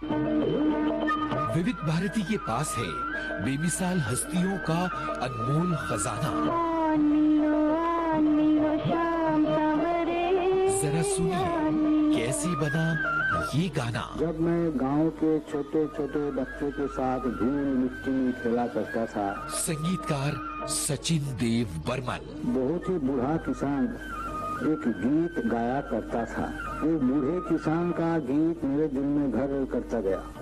विविध भारती के पास है बेमिसाल हस्तियों का अनमोल खजाना। जरा सुनिए कैसे बना ये गाना। जब मैं गांव के छोटे छोटे बच्चों के साथ धूल मिट्टी में खेला करता था। संगीतकार सचिन देव बर्मन। बहुत ही बूढ़ा किसान एक गीत गाया करता था। वो बूढ़े किसान का गीत मेरे दिल में घर करता गया।